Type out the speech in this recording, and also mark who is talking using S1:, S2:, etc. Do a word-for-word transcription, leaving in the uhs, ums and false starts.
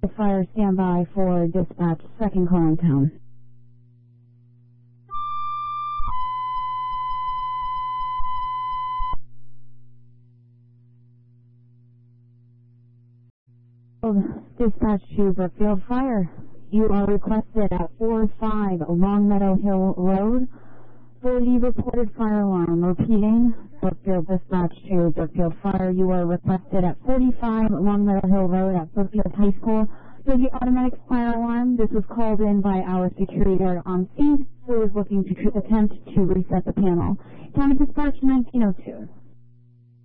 S1: Fire, stand by for dispatch, second call in town. Dispatch to Brookfield Fire. You are requested at four five Long Meadow Hill Road for the reported fire alarm. Repeating, Brookfield Dispatch to Brookfield Fire. You are requested at forty-five Long Meadow Hill Road at Brookfield High School for the automatic fire alarm. This was called in by our security guard on scene who was looking to attempt to reset the panel. Time of dispatch nineteen oh two.